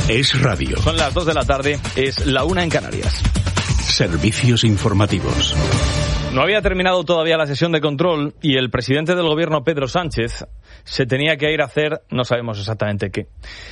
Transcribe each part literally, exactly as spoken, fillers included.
Es radio. Son las dos de la tarde, es la una en Canarias. Servicios informativos. No había terminado todavía la sesión de control y el presidente del gobierno, Pedro Sánchez, se tenía que ir a hacer, no sabemos exactamente qué.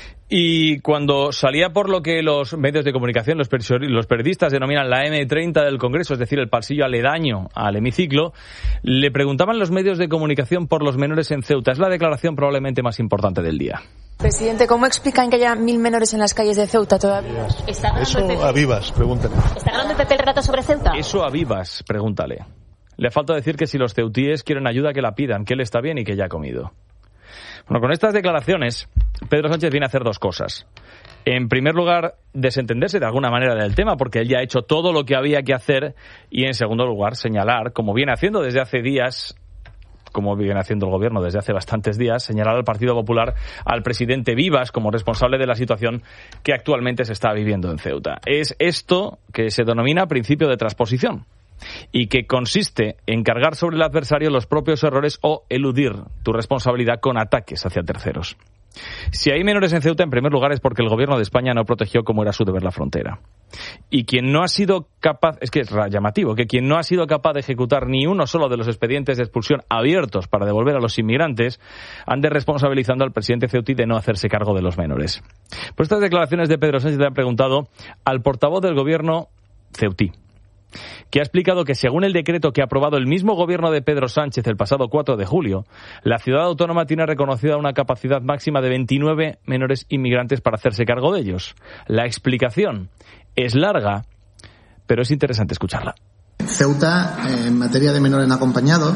Y cuando salía por lo que los medios de comunicación, los, los periodistas denominan la eme treinta del Congreso, es decir, el pasillo aledaño al hemiciclo, le preguntaban los medios de comunicación por los menores en Ceuta. Es la declaración probablemente más importante del día. Presidente, ¿cómo explican que haya mil menores en las calles de Ceuta todavía? Eso a vivas, pregúntale. ¿Está ganando el P P el relato sobre Ceuta? Eso a vivas, pregúntale. Le falta decir que si los ceutíes quieren ayuda, que la pidan, que él está bien y que ya ha comido. Bueno, con estas declaraciones, Pedro Sánchez viene a hacer dos cosas. En primer lugar, desentenderse de alguna manera del tema, porque él ya ha hecho todo lo que había que hacer. Y en segundo lugar, señalar, como viene haciendo desde hace días, como viene haciendo el gobierno desde hace bastantes días, señalar al Partido Popular, al presidente Vivas, como responsable de la situación que actualmente se está viviendo en Ceuta. Es esto que se denomina principio de transposición, y que consiste en cargar sobre el adversario los propios errores o eludir tu responsabilidad con ataques hacia terceros. Si hay menores en Ceuta, en primer lugar, es porque el gobierno de España no protegió como era su deber la frontera. Y quien no ha sido capaz, es que es llamativo, que quien no ha sido capaz de ejecutar ni uno solo de los expedientes de expulsión abiertos para devolver a los inmigrantes, ande responsabilizando al presidente ceutí de no hacerse cargo de los menores. Por estas declaraciones de Pedro Sánchez le han preguntado al portavoz del gobierno ceutí, que ha explicado que según el decreto que ha aprobado el mismo gobierno de Pedro Sánchez el pasado cuatro de julio, la ciudad autónoma tiene reconocida una capacidad máxima de veintinueve menores inmigrantes para hacerse cargo de ellos. La explicación es larga, pero es interesante escucharla. Ceuta, en materia de menores no acompañados,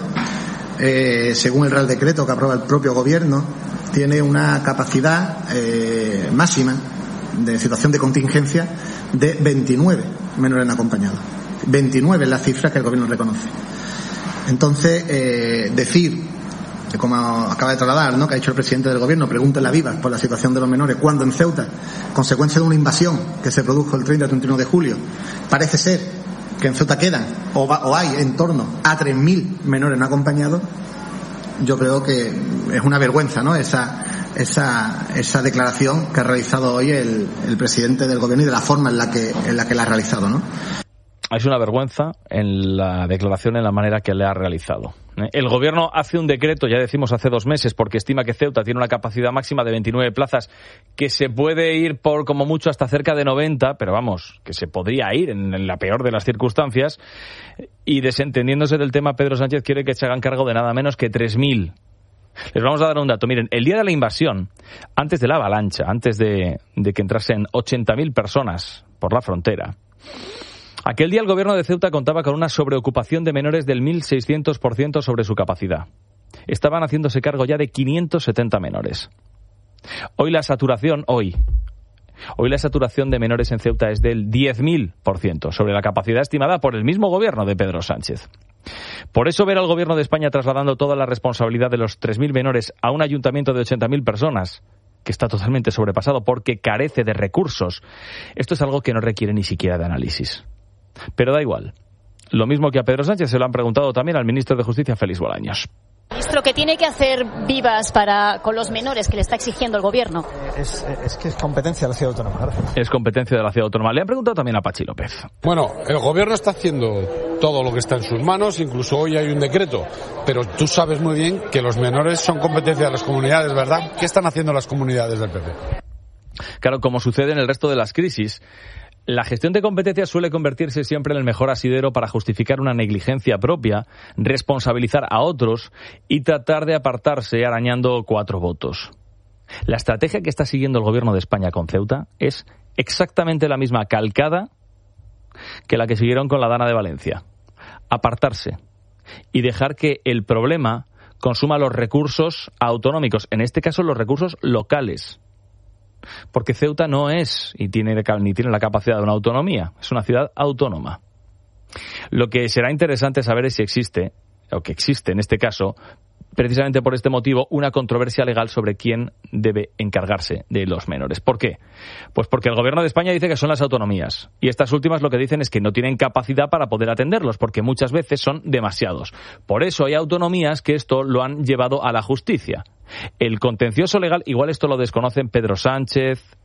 eh, según el Real Decreto que aprueba el propio gobierno, tiene una capacidad eh, máxima de situación de contingencia de veintinueve menores no acompañados. veintinueve es la cifra que el gobierno reconoce. Entonces, eh, decir, que como acaba de trasladar, ¿no?, que ha dicho el presidente del gobierno, pregúntele a Vivas por la situación de los menores, cuando en Ceuta, consecuencia de una invasión que se produjo el treinta y treinta y uno de julio, parece ser que en Ceuta quedan o, va, o hay en torno a tres mil menores no acompañados, yo creo que es una vergüenza, ¿no?, esa esa esa declaración que ha realizado hoy el, el presidente del gobierno y de la forma en la que en la que la ha realizado, ¿no? Es una vergüenza en la declaración, en la manera que le ha realizado. El gobierno hace un decreto, ya decimos hace dos meses, porque estima que Ceuta tiene una capacidad máxima de veintinueve plazas, que se puede ir por como mucho hasta cerca de noventa, pero vamos, que se podría ir en la peor de las circunstancias. Y desentendiéndose del tema, Pedro Sánchez quiere que se hagan cargo de nada menos que tres mil. Les vamos a dar un dato. Miren, el día de la invasión, antes de la avalancha, antes de, de que entrasen ochenta mil personas por la frontera, aquel día el gobierno de Ceuta contaba con una sobreocupación de menores del mil seiscientos por ciento sobre su capacidad. Estaban haciéndose cargo ya de quinientos setenta menores. Hoy la saturación, hoy, hoy la saturación de menores en Ceuta es del diez mil por ciento sobre la capacidad estimada por el mismo gobierno de Pedro Sánchez. Por eso ver al gobierno de España trasladando toda la responsabilidad de los tres mil menores a un ayuntamiento de ochenta mil personas, que está totalmente sobrepasado porque carece de recursos, esto es algo que no requiere ni siquiera de análisis. Pero da igual. Lo mismo que a Pedro Sánchez se lo han preguntado también al ministro de Justicia, Félix Bolaños. Ministro, ¿qué tiene que hacer Vivas para con los menores que le está exigiendo el gobierno? Es, es que es competencia de la ciudad autónoma. Gracias. Es competencia de la ciudad autónoma. Le han preguntado también a Pachi López. Bueno, el gobierno está haciendo todo lo que está en sus manos, incluso hoy hay un decreto, pero tú sabes muy bien que los menores son competencia de las comunidades, ¿verdad? ¿Qué están haciendo las comunidades del P P? Claro, como sucede en el resto de las crisis, la gestión de competencias suele convertirse siempre en el mejor asidero para justificar una negligencia propia, responsabilizar a otros y tratar de apartarse arañando cuatro votos. La estrategia que está siguiendo el gobierno de España con Ceuta es exactamente la misma, calcada, que la que siguieron con la Dana de Valencia. Apartarse y dejar que el problema consuma los recursos autonómicos, en este caso los recursos locales. Porque Ceuta no es y tiene ni tiene la capacidad de una autonomía, es una ciudad autónoma. Lo que será interesante saber es si existe, o que existe en este caso, precisamente por este motivo, una controversia legal sobre quién debe encargarse de los menores. ¿Por qué? Pues porque el gobierno de España dice que son las autonomías, y estas últimas lo que dicen es que no tienen capacidad para poder atenderlos, porque muchas veces son demasiados. Por eso hay autonomías que esto lo han llevado a la justicia. El contencioso legal, igual esto lo desconocen Pedro Sánchez,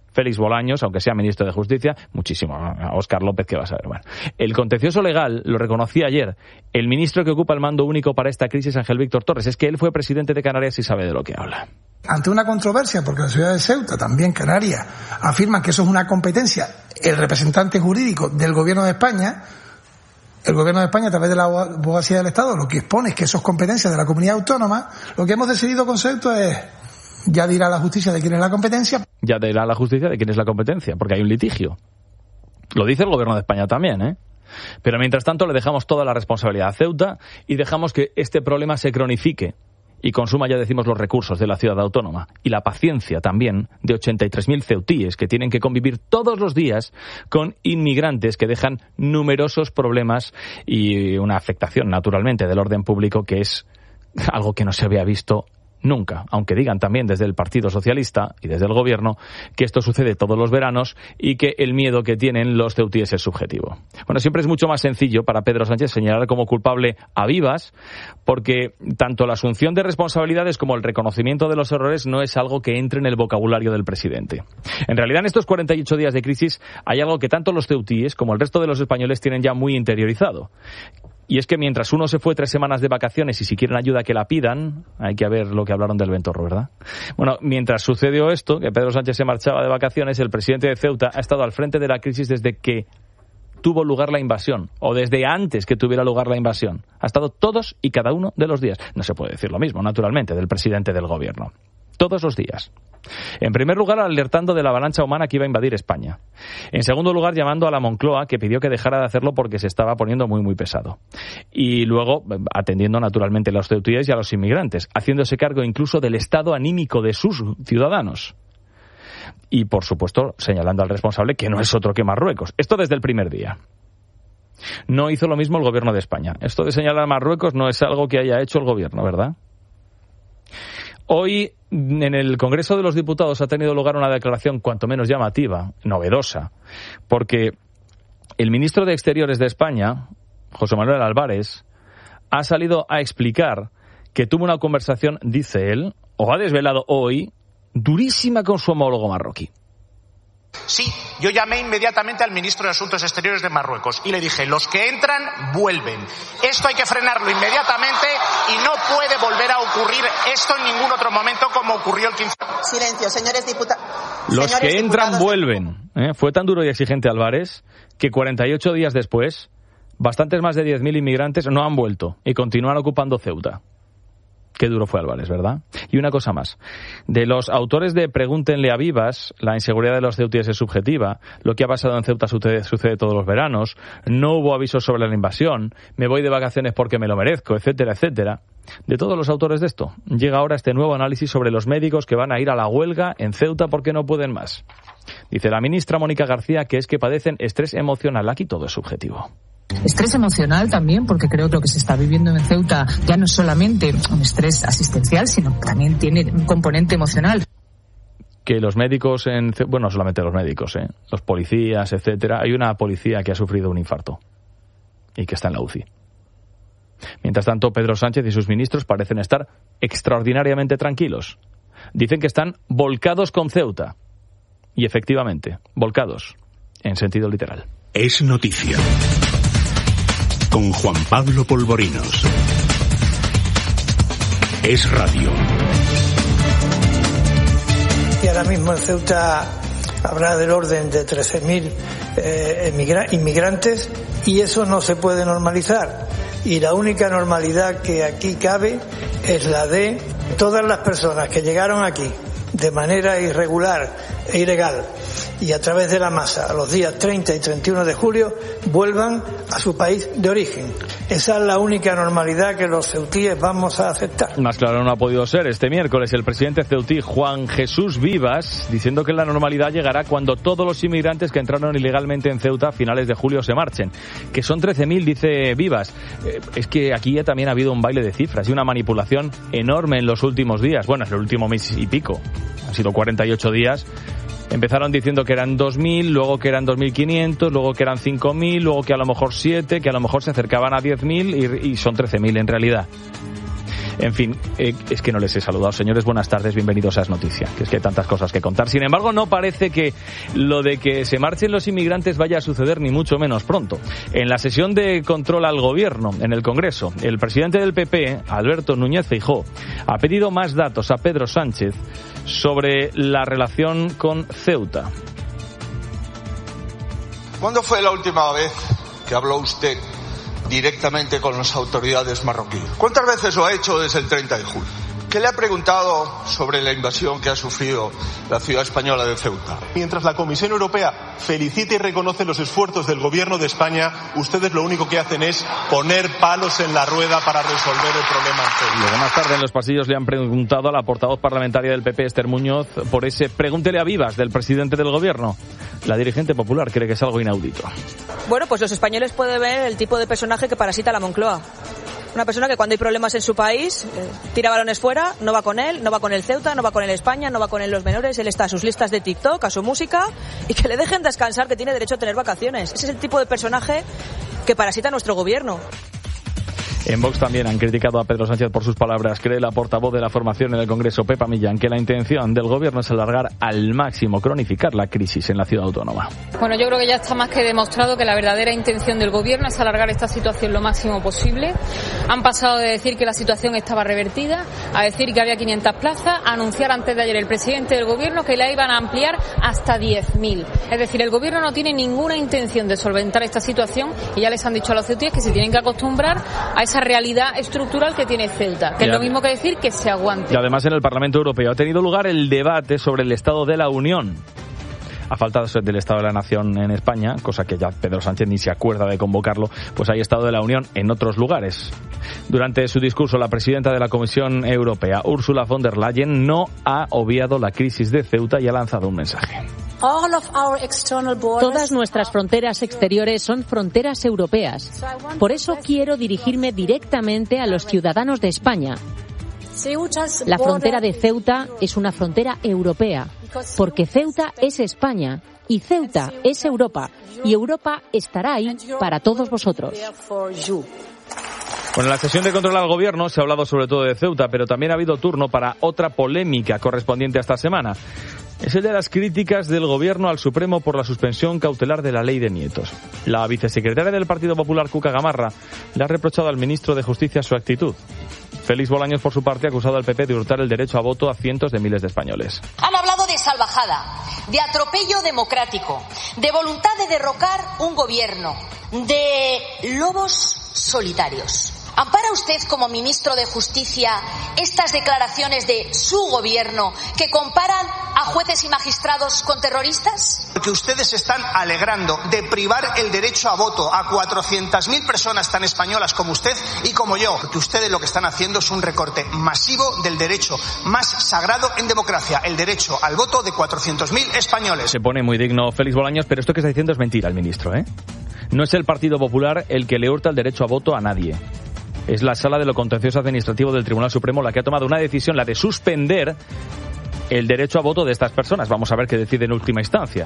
Félix Bolaños, aunque sea ministro de Justicia, muchísimo. A Óscar López, ¿qué vas a ver? Bueno, el contencioso legal lo reconocía ayer el ministro que ocupa el mando único para esta crisis, Ángel Víctor Torres. Es que él fue presidente de Canarias y sabe de lo que habla. Ante una controversia, porque la ciudad de Ceuta, también Canarias, afirman que eso es una competencia, el representante jurídico del Gobierno de España, el Gobierno de España, a través de la Abogacía del Estado, lo que expone es que eso es competencia de la comunidad autónoma. Lo que hemos decidido con Ceuta es, ya dirá la justicia de quién es la competencia. Ya dirá la justicia de quién es la competencia, porque hay un litigio. Lo dice el Gobierno de España también, ¿eh? Pero mientras tanto le dejamos toda la responsabilidad a Ceuta y dejamos que este problema se cronifique y consuma, ya decimos, los recursos de la ciudad autónoma y la paciencia también de ochenta y tres mil ceutíes que tienen que convivir todos los días con inmigrantes que dejan numerosos problemas y una afectación, naturalmente, del orden público, que es algo que no se había visto nunca, aunque digan también desde el Partido Socialista y desde el Gobierno que esto sucede todos los veranos y que el miedo que tienen los ceutíes es subjetivo. Bueno, siempre es mucho más sencillo para Pedro Sánchez señalar como culpable a Vivas, porque tanto la asunción de responsabilidades como el reconocimiento de los errores no es algo que entre en el vocabulario del presidente. En realidad, en estos cuarenta y ocho días de crisis hay algo que tanto los ceutíes como el resto de los españoles tienen ya muy interiorizado. Y es que mientras uno se fue tres semanas de vacaciones y si quieren ayuda que la pidan, hay que ver lo que hablaron del Ventorro, ¿verdad? Bueno, mientras sucedió esto, que Pedro Sánchez se marchaba de vacaciones, el presidente de Ceuta ha estado al frente de la crisis desde que tuvo lugar la invasión, o desde antes que tuviera lugar la invasión. Ha estado todos y cada uno de los días. No se puede decir lo mismo, naturalmente, del presidente del Gobierno. Todos los días. En primer lugar, alertando de la avalancha humana que iba a invadir España. En segundo lugar, llamando a la Moncloa, que pidió que dejara de hacerlo porque se estaba poniendo muy, muy pesado. Y luego, atendiendo naturalmente a los ceutíes y a los inmigrantes, haciéndose cargo incluso del estado anímico de sus ciudadanos. Y, por supuesto, señalando al responsable, que no es otro que Marruecos. Esto desde el primer día. No hizo lo mismo el Gobierno de España. Esto de señalar a Marruecos no es algo que haya hecho el Gobierno, ¿verdad? Hoy, en el Congreso de los Diputados, ha tenido lugar una declaración cuanto menos llamativa, novedosa, porque el ministro de Exteriores de España, José Manuel Álvarez, ha salido a explicar que tuvo una conversación, dice él, o ha desvelado hoy, durísima con su homólogo marroquí. Sí, yo llamé inmediatamente al ministro de Asuntos Exteriores de Marruecos y le dije, los que entran, vuelven. Esto hay que frenarlo inmediatamente y no puede volver a ocurrir esto en ningún otro momento como ocurrió el quince. Silencio, señores diputados. Los que entran, vuelven. ¿Eh? Fue tan duro y exigente Álvarez que cuarenta y ocho días después, bastantes más de diez mil inmigrantes no han vuelto y continúan ocupando Ceuta. Qué duro fue Álvarez, ¿verdad? Y una cosa más. De los autores de Pregúntenle a Vivas, la inseguridad de los ceutíes es subjetiva, lo que ha pasado en Ceuta sucede, sucede todos los veranos, no hubo avisos sobre la invasión, me voy de vacaciones porque me lo merezco, etcétera, etcétera. De todos los autores de esto, llega ahora este nuevo análisis sobre los médicos que van a ir a la huelga en Ceuta porque no pueden más. Dice la ministra Mónica García que es que padecen estrés emocional. Aquí todo es subjetivo. Estrés emocional también, porque creo que lo que se está viviendo en Ceuta ya no es solamente un estrés asistencial, sino que también tiene un componente emocional. Que los médicos, en bueno, no solamente los médicos, ¿eh? Los policías, etcétera. Hay una policía que ha sufrido un infarto y que está en la U C I. Mientras tanto, Pedro Sánchez y sus ministros parecen estar extraordinariamente tranquilos. Dicen que están volcados con Ceuta. Y efectivamente, volcados, en sentido literal. Es noticia. Con Juan Pablo Polvorinos. Es radio. Y ahora mismo en Ceuta habrá del orden de trece mil eh, inmigrantes y eso no se puede normalizar. Y la única normalidad que aquí cabe es la de todas las personas que llegaron aquí de manera irregular e ilegal y a través de la masa a los días treinta y treinta y uno de julio vuelvan a su país de origen. Esa es la única normalidad que los ceutíes vamos a aceptar. Más claro no ha podido ser este miércoles el presidente ceutí Juan Jesús Vivas diciendo que la normalidad llegará cuando todos los inmigrantes que entraron ilegalmente en Ceuta a finales de julio se marchen. Que son trece mil, dice Vivas. Eh, es que aquí ya también ha habido un baile de cifras y una manipulación enorme en los últimos días. Bueno, en el último mes y pico. Han sido cuarenta y ocho días. Empezaron diciendo que eran dos mil, luego que eran dos mil quinientos, luego que eran cinco mil, luego que a lo mejor siete, que a lo mejor se acercaban a diez mil y, y son trece mil en realidad. En fin, eh, es que no les he saludado. Señores, buenas tardes, bienvenidos a Es Noticia, que es que hay tantas cosas que contar. Sin embargo, no parece que lo de que se marchen los inmigrantes vaya a suceder ni mucho menos pronto. En la sesión de control al gobierno en el Congreso, el presidente del P P, Alberto Núñez Feijóo, ha pedido más datos a Pedro Sánchez sobre la relación con Ceuta. ¿Cuándo fue la última vez que habló usted directamente con las autoridades marroquíes? ¿Cuántas veces lo ha hecho desde el treinta de julio? ¿Qué le ha preguntado sobre la invasión que ha sufrido la ciudad española de Ceuta? Mientras la Comisión Europea felicita y reconoce los esfuerzos del Gobierno de España, ustedes lo único que hacen es poner palos en la rueda para resolver el problema en Ceuta. Luego más tarde en los pasillos le han preguntado a la portavoz parlamentaria del P P, Esther Muñoz, por ese pregúntele a vivas del presidente del Gobierno. La dirigente popular cree que es algo inaudito. Bueno, pues los españoles pueden ver el tipo de personaje que parasita la Moncloa. Una persona que cuando hay problemas en su país eh, tira balones fuera, no va con él, no va con el Ceuta, no va con el España, no va con él los menores, él está a sus listas de TikTok, a su música, y que le dejen descansar, que tiene derecho a tener vacaciones. Ese es el tipo de personaje que parasita nuestro gobierno. En Vox también han criticado a Pedro Sánchez por sus palabras. Cree la portavoz de la formación en el Congreso, Pepa Millán, que la intención del Gobierno es alargar al máximo, cronificar la crisis en la ciudad autónoma. Bueno, yo creo que ya está más que demostrado que la verdadera intención del Gobierno es alargar esta situación lo máximo posible. Han pasado de decir que la situación estaba revertida a decir que había quinientas plazas, a anunciar antes de ayer el presidente del Gobierno que la iban a ampliar hasta diez mil. Es decir, el Gobierno no tiene ninguna intención de solventar esta situación y ya les han dicho a los ceutíes que se tienen que acostumbrar a esa realidad estructural que tiene Ceuta, que y es lo mismo que decir que se aguante. Y además en el Parlamento Europeo ha tenido lugar el debate sobre el Estado de la Unión. A falta del Estado de la Nación en España, cosa que ya Pedro Sánchez ni se acuerda de convocarlo, pues hay Estado de la Unión en otros lugares. Durante su discurso, la presidenta de la Comisión Europea, Ursula von der Leyen, no ha obviado la crisis de Ceuta y ha lanzado un mensaje. Todas nuestras fronteras exteriores son fronteras europeas. Por eso quiero dirigirme directamente a los ciudadanos de España. La frontera de Ceuta es una frontera europea, porque Ceuta es España y Ceuta es Europa, y Europa estará ahí para todos vosotros. Bueno, en la sesión de control al gobierno se ha hablado sobre todo de Ceuta, pero también ha habido turno para otra polémica correspondiente a esta semana. Es el de las críticas del Gobierno al Supremo por la suspensión cautelar de la ley de nietos. La vicesecretaria del Partido Popular, Cuca Gamarra, le ha reprochado al ministro de Justicia su actitud. Félix Bolaños, por su parte, ha acusado al P P de hurtar el derecho a voto a cientos de miles de españoles. Han hablado de salvajada, de atropello democrático, de voluntad de derrocar un gobierno, de lobos solitarios. ¿Ampara usted como ministro de Justicia estas declaraciones de su gobierno que comparan a jueces y magistrados con terroristas? Porque ustedes se están alegrando de privar el derecho a voto a cuatrocientas mil personas tan españolas como usted y como yo. Porque ustedes lo que están haciendo es un recorte masivo del derecho más sagrado en democracia, el derecho al voto de cuatrocientos mil españoles. Se pone muy digno Félix Bolaños, pero esto que está diciendo es mentira el ministro, ¿eh? No es el Partido Popular el que le hurta el derecho a voto a nadie. Es la Sala de lo Contencioso Administrativo del Tribunal Supremo la que ha tomado una decisión, la de suspender el derecho a voto de estas personas. Vamos a ver qué decide en última instancia.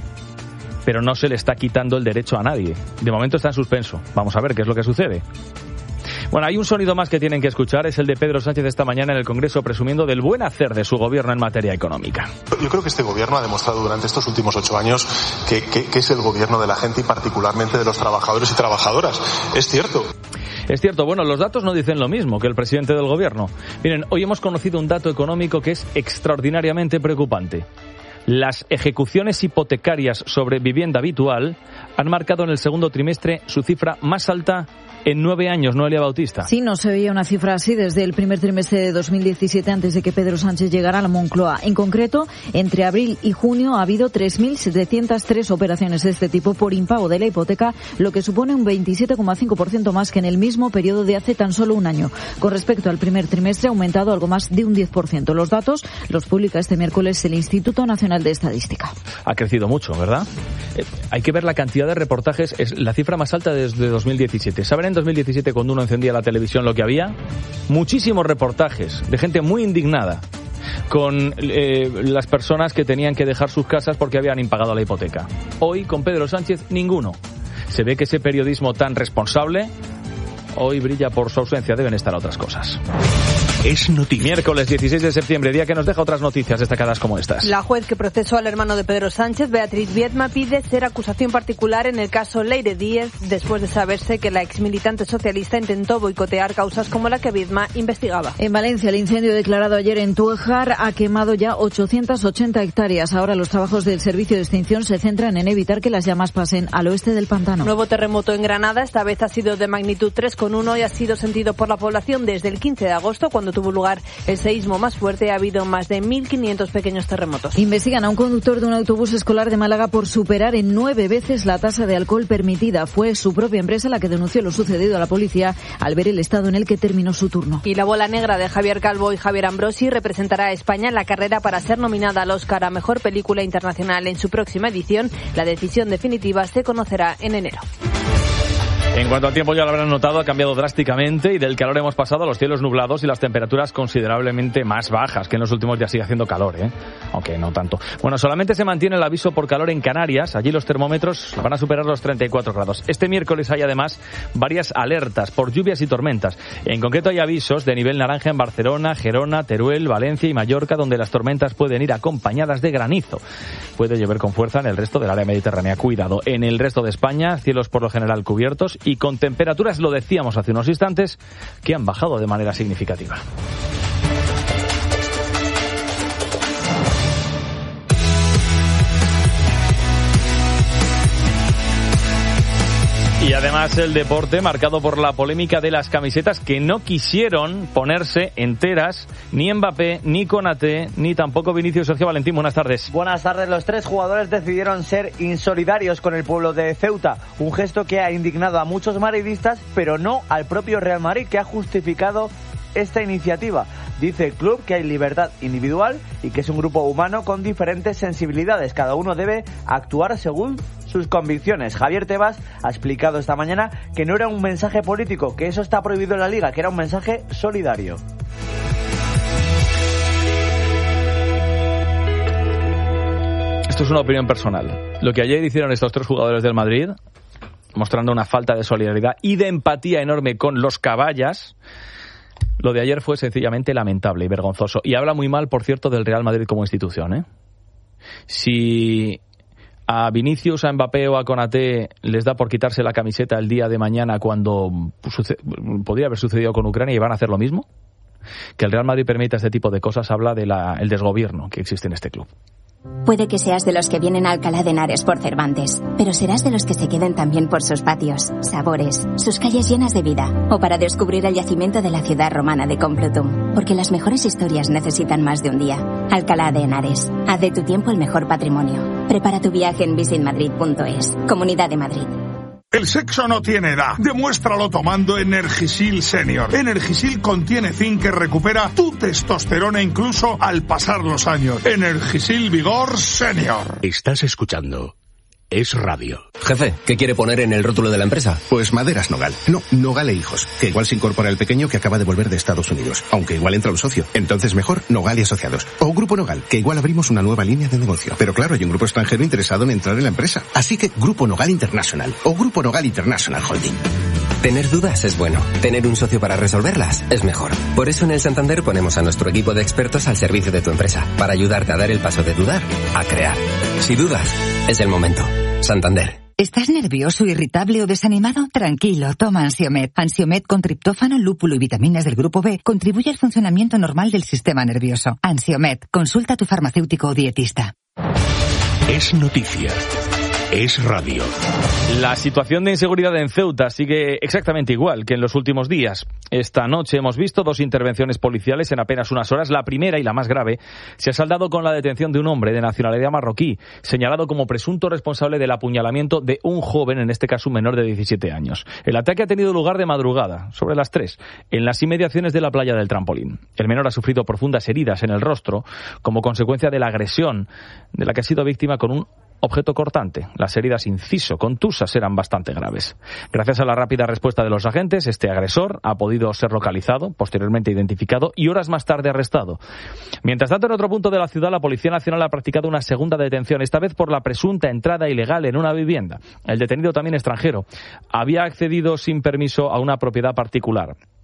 Pero no se le está quitando el derecho a nadie. De momento está en suspenso. Vamos a ver qué es lo que sucede. Bueno, hay un sonido más que tienen que escuchar, es el de Pedro Sánchez esta mañana en el Congreso presumiendo del buen hacer de su gobierno en materia económica. Yo creo que este gobierno ha demostrado durante estos últimos ocho años que, que, que es el gobierno de la gente y particularmente de los trabajadores y trabajadoras. Es cierto. Es cierto, bueno, los datos no dicen lo mismo que el presidente del gobierno. Miren, hoy hemos conocido un dato económico que es extraordinariamente preocupante. Las ejecuciones hipotecarias sobre vivienda habitual han marcado en el segundo trimestre su cifra más alta en nueve años, Noelia Bautista. Sí, no se veía una cifra así desde el primer trimestre de dos mil diecisiete, antes de que Pedro Sánchez llegara a la Moncloa. En concreto, entre abril y junio ha habido tres mil setecientas tres operaciones de este tipo por impago de la hipoteca, lo que supone un veintisiete coma cinco por ciento más que en el mismo periodo de hace tan solo un año. Con respecto al primer trimestre, ha aumentado algo más de un diez por ciento. Los datos los publica este miércoles el Instituto Nacional de Estadística. Ha crecido mucho, ¿verdad? Eh, hay que ver la cantidad de reportajes. Es la cifra más alta desde dos mil diecisiete. ¿Saben en dos mil diecisiete, cuando uno encendía la televisión, lo que había? Muchísimos reportajes de gente muy indignada con eh, las personas que tenían que dejar sus casas porque habían impagado la hipoteca. Hoy, con Pedro Sánchez, ninguno. Se ve que ese periodismo tan responsable hoy brilla por su ausencia. Deben estar otras cosas. Es noticia. Miércoles dieciséis de septiembre, día que nos deja otras noticias destacadas como estas. La juez que procesó al hermano de Pedro Sánchez, Beatriz Viedma, pide ser acusación particular en el caso Leire Díez, después de saberse que la exmilitante socialista intentó boicotear causas como la que Viedma investigaba. En Valencia, el incendio declarado ayer en Tújar ha quemado ya ochocientas ochenta hectáreas. Ahora los trabajos del servicio de extinción se centran en evitar que las llamas pasen al oeste del pantano. Nuevo terremoto en Granada, esta vez ha sido de magnitud tres coma uno y ha sido sentido por la población desde el quince de agosto, cuando tuvo lugar el seísmo más fuerte. Ha habido más de mil quinientos pequeños terremotos. Investigan a un conductor de un autobús escolar de Málaga por superar en nueve veces la tasa de alcohol permitida. Fue su propia empresa la que denunció lo sucedido a la policía al ver el estado en el que terminó su turno. Y la bola negra de Javier Calvo y Javier Ambrosi representará a España en la carrera para ser nominada al Oscar a Mejor Película Internacional en su próxima edición. La decisión definitiva se conocerá en enero. En cuanto al tiempo, ya lo habrán notado, ha cambiado drásticamente y del calor hemos pasado a los cielos nublados y las temperaturas considerablemente más bajas, que en los últimos días sigue haciendo calor, ¿eh? Aunque no tanto. Bueno, solamente se mantiene el aviso por calor en Canarias. Allí los termómetros van a superar los treinta y cuatro grados. Este miércoles hay además varias alertas por lluvias y tormentas. En concreto hay avisos de nivel naranja en Barcelona, Gerona, Teruel, Valencia y Mallorca, donde las tormentas pueden ir acompañadas de granizo. Puede llover con fuerza en el resto del área mediterránea. Cuidado. En el resto de España, cielos por lo general cubiertos y con temperaturas, lo decíamos hace unos instantes, que han bajado de manera significativa. Y además el deporte marcado por la polémica de las camisetas que no quisieron ponerse enteras ni Mbappé, ni Konaté, ni tampoco Vinicius. Sergio Valentín, buenas tardes. Buenas tardes. Los tres jugadores decidieron ser insolidarios con el pueblo de Ceuta, un gesto que ha indignado a muchos madridistas, pero no al propio Real Madrid, que ha justificado esta iniciativa. Dice el club que hay libertad individual y que es un grupo humano con diferentes sensibilidades. Cada uno debe actuar según sus convicciones. Javier Tebas ha explicado esta mañana que no era un mensaje político, que eso está prohibido en la Liga, que era un mensaje solidario. Esto es una opinión personal. Lo que ayer hicieron estos tres jugadores del Madrid, mostrando una falta de solidaridad y de empatía enorme con los caballas, lo de ayer fue sencillamente lamentable y vergonzoso. Y habla muy mal, por cierto, del Real Madrid como institución, ¿eh? Si a Vinicius, a Mbappé o a Konaté les da por quitarse la camiseta el día de mañana cuando suce- podría haber sucedido con Ucrania y van a hacer lo mismo, que el Real Madrid permita este tipo de cosas habla del el desgobierno que existe en este club. Puede que seas de los que vienen a Alcalá de Henares por Cervantes, pero serás de los que se queden también por sus patios, sabores, sus calles llenas de vida, o para descubrir el yacimiento de la ciudad romana de Complutum, porque las mejores historias necesitan más de un día. Alcalá de Henares, haz de tu tiempo el mejor patrimonio. Prepara tu viaje en visit madrid punto es, Comunidad de Madrid. El sexo no tiene edad. Demuéstralo tomando Energisil Senior. Energisil contiene zinc que recupera tu testosterona incluso al pasar los años. Energisil Vigor Senior. Estás escuchando Es Radio. Jefe, ¿qué quiere poner en el rótulo de la empresa? Pues Maderas Nogal. No, Nogal e Hijos. Que igual se incorpora el pequeño que acaba de volver de Estados Unidos. Aunque igual entra un socio. Entonces mejor Nogal y Asociados. O Grupo Nogal, que igual abrimos una nueva línea de negocio. Pero claro, hay un grupo extranjero interesado en entrar en la empresa. Así que Grupo Nogal International. O Grupo Nogal International Holding. Tener dudas es bueno. Tener un socio para resolverlas es mejor. Por eso en el Santander ponemos a nuestro equipo de expertos al servicio de tu empresa. Para ayudarte a dar el paso de dudar a crear. Si dudas, es el momento. Santander. ¿Estás nervioso, irritable o desanimado? Tranquilo, toma Ansiomed. Ansiomed con triptófano, lúpulo y vitaminas del grupo B contribuye al funcionamiento normal del sistema nervioso. Ansiomed, consulta a tu farmacéutico o dietista. Es noticia. Es Radio. La situación de inseguridad en Ceuta sigue exactamente igual que en los últimos días. Esta noche hemos visto dos intervenciones policiales en apenas unas horas. La primera y la más grave se ha saldado con la detención de un hombre de nacionalidad marroquí, señalado como presunto responsable del apuñalamiento de un joven, en este caso un menor de diecisiete años. El ataque ha tenido lugar de madrugada, sobre las tres, en las inmediaciones de la playa del Trampolín. El menor ha sufrido profundas heridas en el rostro como consecuencia de la agresión de la que ha sido víctima con un objeto cortante. Las heridas inciso contusas eran bastante graves. Gracias a la rápida respuesta de los agentes, este agresor ha podido ser localizado, posteriormente identificado y horas más tarde arrestado. Mientras tanto, en otro punto de la ciudad, la Policía Nacional ha practicado una segunda detención, esta vez por la presunta entrada ilegal en una vivienda. El detenido, también extranjero, había accedido sin permiso a una propiedad particular.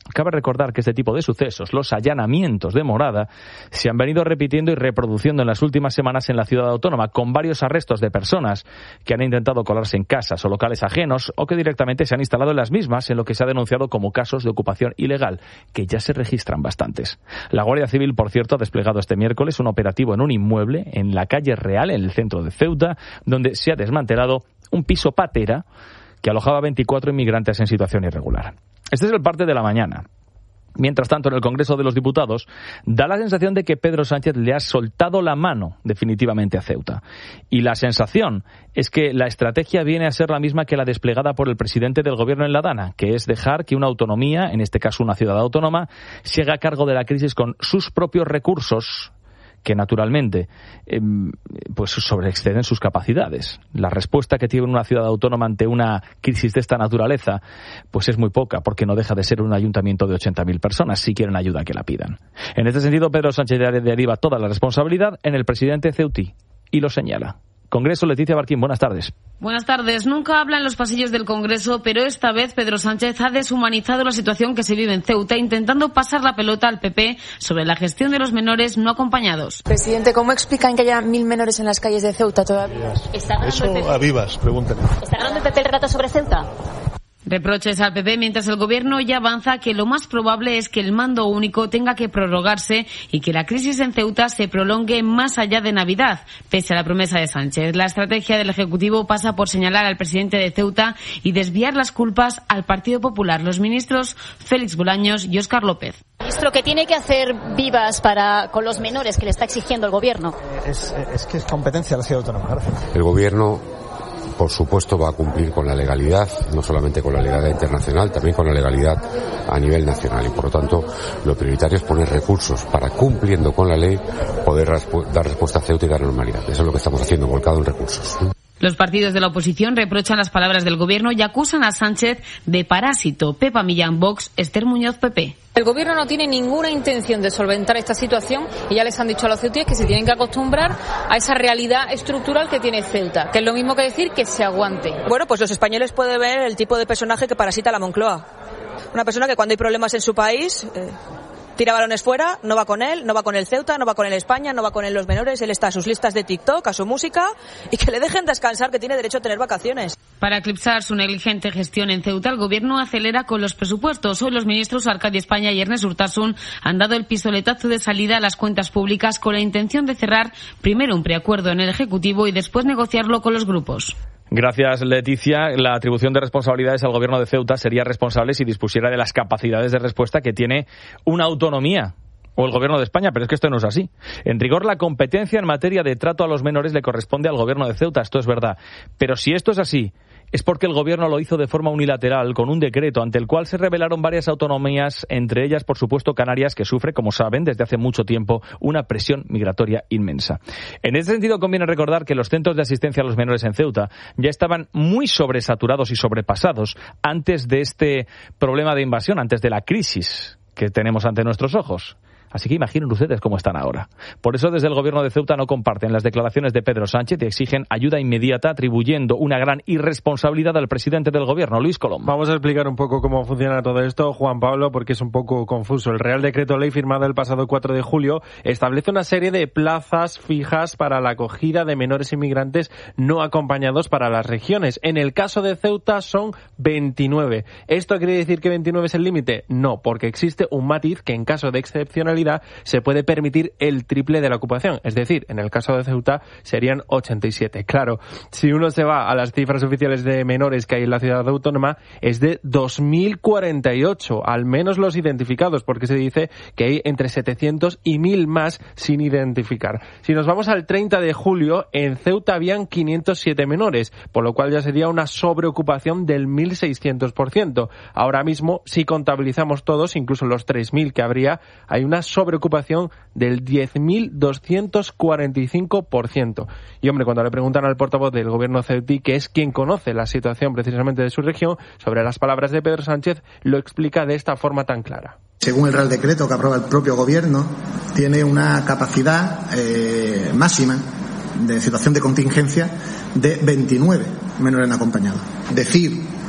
Cabe recordar que este tipo de sucesos, los allanamientos de morada, se han venido repitiendo y reproduciendo en las últimas semanas en la ciudad autónoma, con varios arrestos de personas que han intentado colarse en casas o locales ajenos o que directamente se han instalado en las mismas, en lo que se ha denunciado como casos de ocupación ilegal, que ya se registran bastantes. La Guardia Civil, por cierto, ha desplegado este miércoles un operativo en un inmueble en la calle Real, en el centro de Ceuta, donde se ha desmantelado un piso patera que alojaba a veinticuatro inmigrantes en situación irregular. Este es el parte de la mañana. Mientras tanto, en el Congreso de los Diputados, da la sensación de que Pedro Sánchez le ha soltado la mano definitivamente a Ceuta. Y la sensación es que la estrategia viene a ser la misma que la desplegada por el presidente del Gobierno en La Dana, que es dejar que una autonomía, en este caso una ciudad autónoma, se haga cargo de la crisis con sus propios recursos, que naturalmente eh, pues sobreexceden sus capacidades. La respuesta que tiene una ciudad autónoma ante una crisis de esta naturaleza pues es muy poca, porque no deja de ser un ayuntamiento de ochenta mil personas, si quieren ayuda que la pidan. En este sentido, Pedro Sánchez deriva toda la responsabilidad en el presidente ceutí y lo señala. Congreso, Leticia Barquín, buenas tardes. Buenas tardes. Nunca habla en los pasillos del Congreso, pero esta vez Pedro Sánchez ha deshumanizado la situación que se vive en Ceuta, intentando pasar la pelota al P P sobre la gestión de los menores no acompañados. Presidente, ¿cómo explican que haya mil menores en las calles de Ceuta todavía? Eso a vivas, pregúntenle. ¿Está ganando el P P el relato sobre Ceuta? Reproches al P P mientras el Gobierno ya avanza que lo más probable es que el mando único tenga que prorrogarse y que la crisis en Ceuta se prolongue más allá de Navidad, pese a la promesa de Sánchez. La estrategia del Ejecutivo pasa por señalar al presidente de Ceuta y desviar las culpas al Partido Popular, los ministros Félix Bolaños y Óscar López. Ministro, ¿qué tiene que hacer Vivas para con los menores que le está exigiendo el Gobierno? Es, es que es competencia de la ciudad autónoma. Gracias. El Gobierno, por supuesto, va a cumplir con la legalidad, no solamente con la legalidad internacional, también con la legalidad a nivel nacional. Y, por lo tanto, lo prioritario es poner recursos para, cumpliendo con la ley, poder respu- dar respuesta a Ceuta y dar normalidad. Eso es lo que estamos haciendo, volcado en recursos. Los partidos de la oposición reprochan las palabras del Gobierno y acusan a Sánchez de parásito. Pepa Millán, Vox, Esther Muñoz, P P. El Gobierno no tiene ninguna intención de solventar esta situación y ya les han dicho a los ceutíes que se tienen que acostumbrar a esa realidad estructural que tiene Ceuta, que es lo mismo que decir que se aguante. Bueno, pues los españoles pueden ver el tipo de personaje que parasita la Moncloa. Una persona que cuando hay problemas en su país eh, tira balones fuera, no va con él, no va con el Ceuta, no va con el España, no va con él los menores, él está a sus listas de TikTok, a su música, y que le dejen descansar, que tiene derecho a tener vacaciones. Para eclipsar su negligente gestión en Ceuta, el Gobierno acelera con los presupuestos. Hoy los ministros Arcadio España y Ernest Urtasun han dado el pistoletazo de salida a las cuentas públicas con la intención de cerrar primero un preacuerdo en el Ejecutivo y después negociarlo con los grupos. Gracias, Leticia. La atribución de responsabilidades al Gobierno de Ceuta sería responsable si dispusiera de las capacidades de respuesta que tiene una autonomía o el Gobierno de España, pero es que esto no es así. En rigor, la competencia en materia de trato a los menores le corresponde al Gobierno de Ceuta, esto es verdad. Pero si esto es así, es porque el Gobierno lo hizo de forma unilateral, con un decreto ante el cual se revelaron varias autonomías, entre ellas, por supuesto, Canarias, que sufre, como saben, desde hace mucho tiempo, una presión migratoria inmensa. En ese sentido, conviene recordar que los centros de asistencia a los menores en Ceuta ya estaban muy sobresaturados y sobrepasados antes de este problema de invasión, antes de la crisis que tenemos ante nuestros ojos. Así que imaginen ustedes cómo están ahora. Por eso desde el Gobierno de Ceuta no comparten las declaraciones de Pedro Sánchez y exigen ayuda inmediata, atribuyendo una gran irresponsabilidad al presidente del Gobierno, Luis Colom. Vamos a explicar un poco cómo funciona todo esto, Juan Pablo, porque es un poco confuso. El Real Decreto Ley firmado el pasado cuatro de julio establece una serie de plazas fijas para la acogida de menores inmigrantes no acompañados para las regiones. En el caso de Ceuta son veintinueve. ¿Esto quiere decir que veintinueve es el límite? No, porque existe un matiz que en caso de excepcionalidad se puede permitir el triple de la ocupación. Es decir, en el caso de Ceuta serían ochenta y siete. Claro, si uno se va a las cifras oficiales de menores que hay en la ciudad autónoma, es de dos mil cuarenta y ocho, al menos los identificados, porque se dice que hay entre setecientos y mil más sin identificar. Si nos vamos al treinta de julio, en Ceuta habían quinientos siete menores, por lo cual ya sería una sobreocupación del mil seiscientos por ciento. Ahora mismo, si contabilizamos todos, incluso los tres mil que habría, hay una sobreocupación del diez mil doscientos cuarenta y cinco por ciento. Y hombre, cuando le preguntan al portavoz del gobierno ceutí, que es quien conoce la situación precisamente de su región, sobre las palabras de Pedro Sánchez, lo explica de esta forma tan clara. Según el Real Decreto que aprueba el propio gobierno, tiene una capacidad eh, máxima de situación de contingencia de veintinueve menores no acompañados. Decir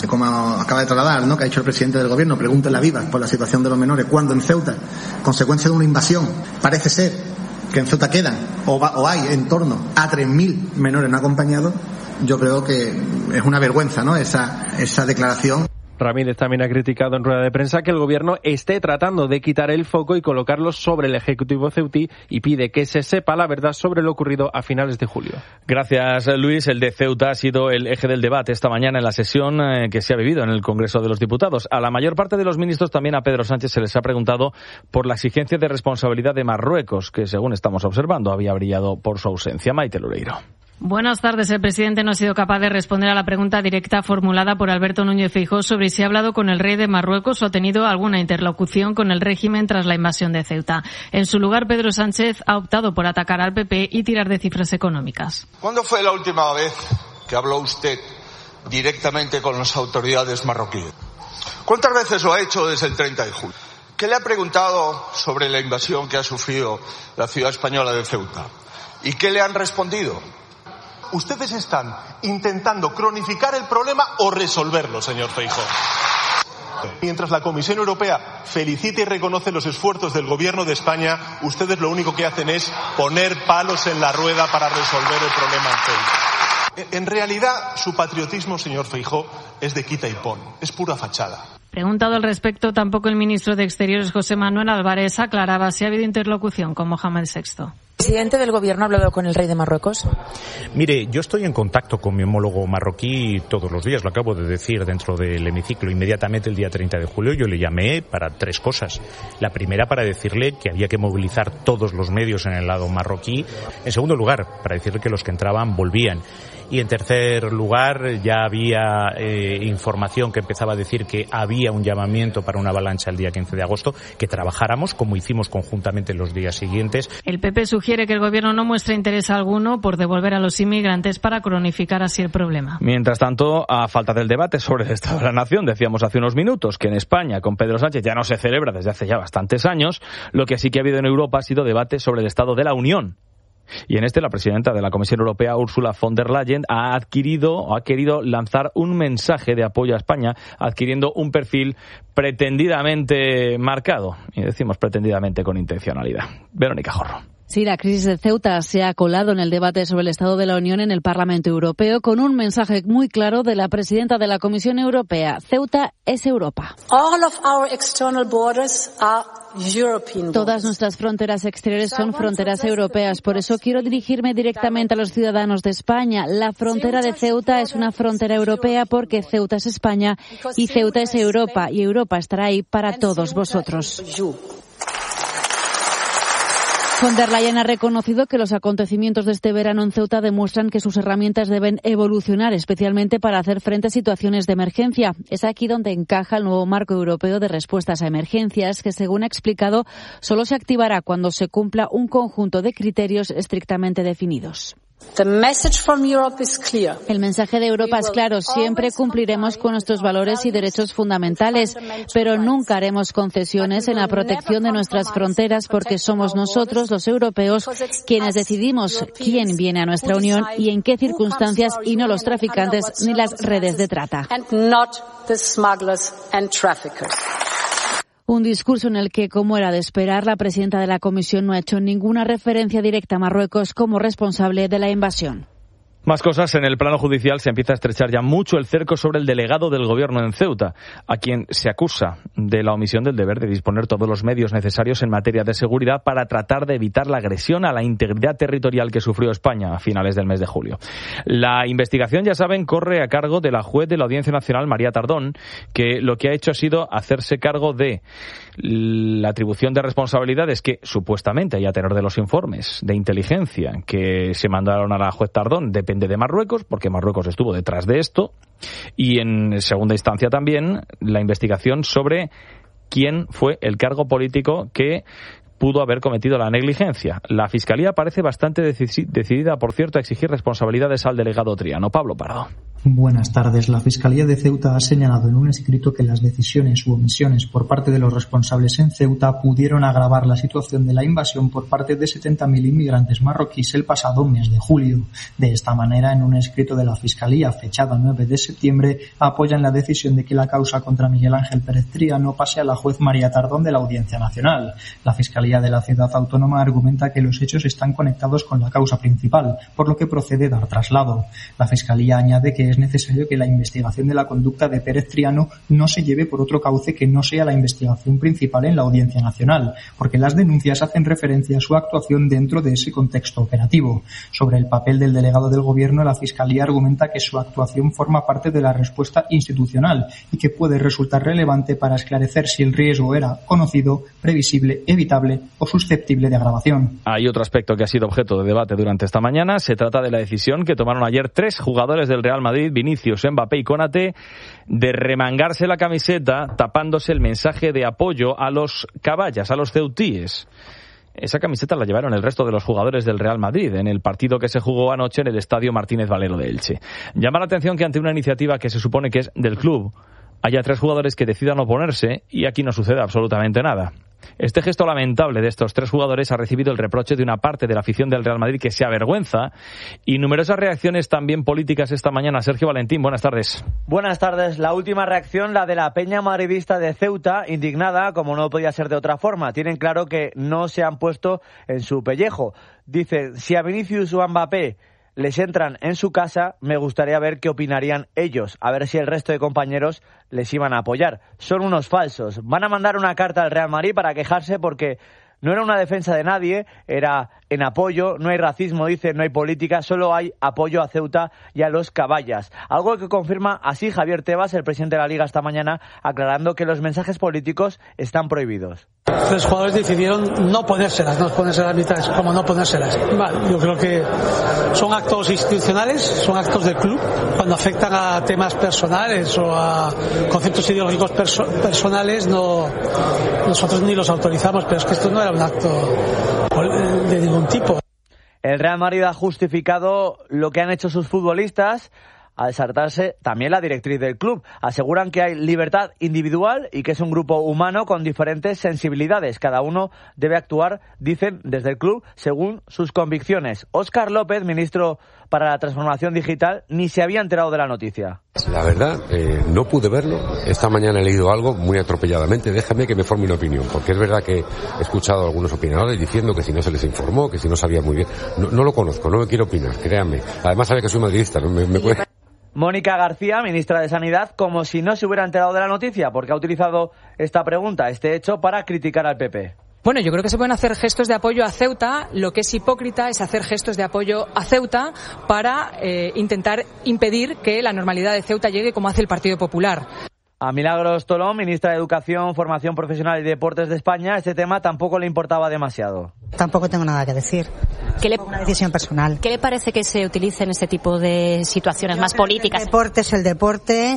como acaba de trasladar, ¿no?, que ha dicho el presidente del gobierno, pregúntenle a Vivas por la situación de los menores, cuando en Ceuta, consecuencia de una invasión, parece ser que en Ceuta quedan o, va, o hay en torno a tres mil menores no acompañados. Yo creo que es una vergüenza, ¿no?, esa, esa declaración. Ramírez también ha criticado en rueda de prensa que el gobierno esté tratando de quitar el foco y colocarlo sobre el Ejecutivo ceutí y pide que se sepa la verdad sobre lo ocurrido a finales de julio. Gracias, Luis. El de Ceuta ha sido el eje del debate esta mañana en la sesión eh, que se ha vivido en el Congreso de los Diputados. A la mayor parte de los ministros, también a Pedro Sánchez, se les ha preguntado por la exigencia de responsabilidad de Marruecos, que según estamos observando había brillado por su ausencia. Maite Loureiro. Buenas tardes. El presidente no ha sido capaz de responder a la pregunta directa formulada por Alberto Núñez Feijóo sobre si ha hablado con el rey de Marruecos o ha tenido alguna interlocución con el régimen tras la invasión de Ceuta. En su lugar, Pedro Sánchez ha optado por atacar al P P y tirar de cifras económicas. ¿Cuándo fue la última vez que habló usted directamente con las autoridades marroquíes? ¿Cuántas veces lo ha hecho desde el treinta de julio? ¿Qué le ha preguntado sobre la invasión que ha sufrido la ciudad española de Ceuta? ¿Y qué le han respondido? Ustedes están intentando cronificar el problema o resolverlo, señor Feijóo. Mientras la Comisión Europea felicita y reconoce los esfuerzos del Gobierno de España, ustedes lo único que hacen es poner palos en la rueda para resolver el problema en Ceuta. En realidad, su patriotismo, señor Feijóo, es de quita y pon, es pura fachada. Preguntado al respecto, tampoco el ministro de Exteriores, José Manuel Álvarez, aclaraba si ha habido interlocución con Mohamed sexto. ¿El presidente del gobierno ha hablado con el rey de Marruecos? Mire, yo estoy en contacto con mi homólogo marroquí todos los días, lo acabo de decir dentro del hemiciclo. Inmediatamente el día treinta de julio yo le llamé para tres cosas. La primera, para decirle que había que movilizar todos los medios en el lado marroquí. En segundo lugar, para decirle que los que entraban volvían. Y en tercer lugar, ya había eh, información que empezaba a decir que había un llamamiento para una avalancha el día quince de agosto, que trabajáramos como hicimos conjuntamente los días siguientes. El P P sugiere que el gobierno no muestre interés alguno por devolver a los inmigrantes para cronificar así el problema. Mientras tanto, a falta del debate sobre el Estado de la Nación, decíamos hace unos minutos que en España, con Pedro Sánchez, ya no se celebra desde hace ya bastantes años. Lo que sí que ha habido en Europa ha sido debate sobre el Estado de la Unión. Y en este, la presidenta de la Comisión Europea, Ursula von der Leyen, ha adquirido o ha querido lanzar un mensaje de apoyo a España, adquiriendo un perfil pretendidamente marcado. Y decimos pretendidamente con intencionalidad. Verónica Jorro. Sí, la crisis de Ceuta se ha colado en el debate sobre el Estado de la Unión en el Parlamento Europeo con un mensaje muy claro de la presidenta de la Comisión Europea. Ceuta es Europa. All of our external borders are European. Todas nuestras fronteras exteriores son fronteras europeas. Por eso quiero dirigirme directamente a los ciudadanos de España. La frontera de Ceuta es una frontera europea porque Ceuta es España y Ceuta es Europa y Europa estará ahí para todos vosotros. Von der Leyen ha reconocido que los acontecimientos de este verano en Ceuta demuestran que sus herramientas deben evolucionar, especialmente para hacer frente a situaciones de emergencia. Es aquí donde encaja el nuevo marco europeo de respuestas a emergencias, que, según ha explicado, solo se activará cuando se cumpla un conjunto de criterios estrictamente definidos. The message from Europe is clear. El mensaje de Europa es claro. Siempre cumpliremos con nuestros valores y derechos fundamentales, pero nunca haremos concesiones en la protección de nuestras fronteras porque somos nosotros, los europeos, quienes decidimos quién viene a nuestra Unión y en qué circunstancias, y no los traficantes ni las redes de trata. Un discurso en el que, como era de esperar, la presidenta de la Comisión no ha hecho ninguna referencia directa a Marruecos como responsable de la invasión. Más cosas. En el plano judicial se empieza a estrechar ya mucho el cerco sobre el delegado del gobierno en Ceuta, a quien se acusa de la omisión del deber de disponer todos los medios necesarios en materia de seguridad para tratar de evitar la agresión a la integridad territorial que sufrió España a finales del mes de julio. La investigación, ya saben, corre a cargo de la juez de la Audiencia Nacional, María Tardón, que lo que ha hecho ha sido hacerse cargo de la atribución de responsabilidades que supuestamente, y a tenor de los informes de inteligencia que se mandaron a la juez Tardón, de depende de Marruecos, porque Marruecos estuvo detrás de esto, y en segunda instancia también la investigación sobre quién fue el cargo político que pudo haber cometido la negligencia. La Fiscalía parece bastante decidida, por cierto, a exigir responsabilidades al delegado Triano. Pablo Pardo. Buenas tardes. La Fiscalía de Ceuta ha señalado en un escrito que las decisiones u omisiones por parte de los responsables en Ceuta pudieron agravar la situación de la invasión por parte de setenta mil inmigrantes marroquíes el pasado mes de julio. De esta manera, en un escrito de la Fiscalía fechado nueve de septiembre, apoyan la decisión de que la causa contra Miguel Ángel Pérez Triano pase a la juez María Tardón de la Audiencia Nacional. La Fiscalía de la Ciudad Autónoma argumenta que los hechos están conectados con la causa principal, por lo que procede dar traslado. La Fiscalía añade que es necesario que la investigación de la conducta de Pérez Triano no se lleve por otro cauce que no sea la investigación principal en la Audiencia Nacional, porque las denuncias hacen referencia a su actuación dentro de ese contexto operativo. Sobre el papel del delegado del Gobierno, la Fiscalía argumenta que su actuación forma parte de la respuesta institucional y que puede resultar relevante para esclarecer si el riesgo era conocido, previsible, evitable o susceptible de agravación. Hay otro aspecto que ha sido objeto de debate durante esta mañana. Se trata de la decisión que tomaron ayer tres jugadores del Real Madrid, Vinicius, Mbappé y Konaté, de remangarse la camiseta tapándose el mensaje de apoyo a los caballas, a los ceutíes. Esa camiseta la llevaron el resto de los jugadores del Real Madrid en el partido que se jugó anoche en el Estadio Martínez Valero de Elche. Llama la atención que ante una iniciativa que se supone que es del club haya tres jugadores que decidan oponerse y aquí no sucede absolutamente nada. Este gesto lamentable de estos tres jugadores ha recibido el reproche de una parte de la afición del Real Madrid que se avergüenza y numerosas reacciones también políticas esta mañana. Sergio Valentín, buenas tardes. Buenas tardes. La última reacción, la de la peña madridista de Ceuta, indignada, como no podía ser de otra forma. Tienen claro que no se han puesto en su pellejo. Dicen, si a Vinicius o a Mbappé les entran en su casa, me gustaría ver qué opinarían ellos, a ver si el resto de compañeros les iban a apoyar. Son unos falsos. Van a mandar una carta al Real Madrid para quejarse porque no era una defensa de nadie, era en apoyo, no hay racismo, dice, no hay política, solo hay apoyo a Ceuta y a los caballas. Algo que confirma así Javier Tebas, el presidente de la Liga, esta mañana, aclarando que los mensajes políticos están prohibidos. Los jugadores decidieron no ponérselas, no ponerse las mitades, como no ponérselas. Vale, yo creo que son actos institucionales, son actos del club, cuando afectan a temas personales o a conceptos ideológicos perso- personales, no, nosotros ni los autorizamos, pero es que esto no era un acto de ningún tipo. El Real Madrid ha justificado lo que han hecho sus futbolistas al saltarse también la directriz del club. Aseguran que hay libertad individual y que es un grupo humano con diferentes sensibilidades. Cada uno debe actuar, dicen desde el club, según sus convicciones. Óscar López, ministro para la Transformación Digital, ni se había enterado de la noticia. La verdad, eh, no pude verlo. Esta mañana he leído algo muy atropelladamente. Déjame que me forme una opinión, porque es verdad que he escuchado a algunos opinadores diciendo que si no se les informó, que si no sabía muy bien. No, no lo conozco, no me quiero opinar, créanme. Además sabe que soy madridista, ¿no? me, me puede... Mónica García, ministra de Sanidad, como si no se hubiera enterado de la noticia, porque ha utilizado esta pregunta, este hecho, para criticar al P P. Bueno, yo creo que se pueden hacer gestos de apoyo a Ceuta. Lo que es hipócrita es hacer gestos de apoyo a Ceuta para eh, intentar impedir que la normalidad de Ceuta llegue como hace el Partido Popular. A Milagros Tolón, ministra de Educación, Formación Profesional y Deportes de España, este tema tampoco le importaba demasiado. Tampoco tengo nada que decir. ¿Qué le, una decisión personal. ¿Qué le parece que se utilicen este tipo de situaciones Yo más políticas? El deporte es el deporte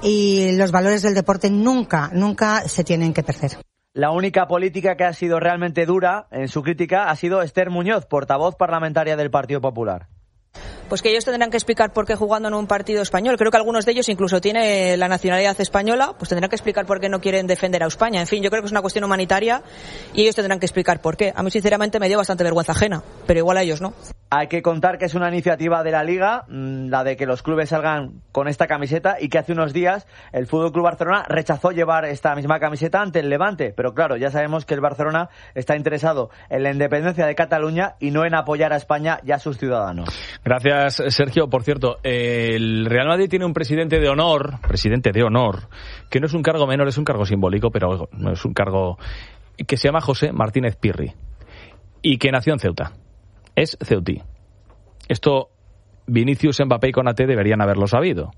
y los valores del deporte nunca, nunca se tienen que perder. La única política que ha sido realmente dura en su crítica ha sido Esther Muñoz, portavoz parlamentaria del Partido Popular. Pues que ellos tendrán que explicar por qué jugando en un partido español. Creo que algunos de ellos incluso tienen la nacionalidad española, pues tendrán que explicar por qué no quieren defender a España. En fin, yo creo que es una cuestión humanitaria y ellos tendrán que explicar por qué. A mí sinceramente me dio bastante vergüenza ajena, pero igual a ellos no. Hay que contar que es una iniciativa de la Liga, la de que los clubes salgan con esta camiseta, y que hace unos días el F C Barcelona rechazó llevar esta misma camiseta ante el Levante. Pero claro, ya sabemos que el Barcelona está interesado en la independencia de Cataluña y no en apoyar a España y a sus ciudadanos. Gracias, Sergio. Por cierto, el Real Madrid tiene un presidente de honor, presidente de honor, que no es un cargo menor, es un cargo simbólico, pero no es un cargo, que se llama José Martínez Pirri y que nació en Ceuta. Es ceutí. Esto Vinicius, Mbappé y Konaté deberían haberlo sabido.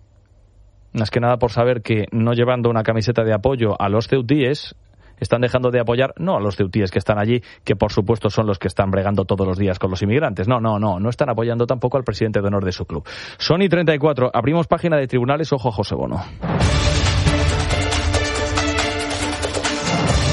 Más que nada por saber que no llevando una camiseta de apoyo a los ceutíes, están dejando de apoyar, no a los ceutíes que están allí, que por supuesto son los que están bregando todos los días con los inmigrantes. No, no, no, no están apoyando tampoco al presidente de honor de su club. Sony treinta y cuatro, abrimos página de tribunales, ojo a José Bono.